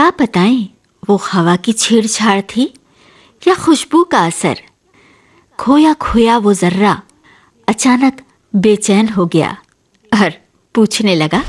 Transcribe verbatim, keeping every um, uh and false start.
क्या बताएं, वो हवा की छेड़छाड़ थी या खुशबू का असर। खोया खोया वो जर्रा अचानक बेचैन हो गया और पूछने लगा,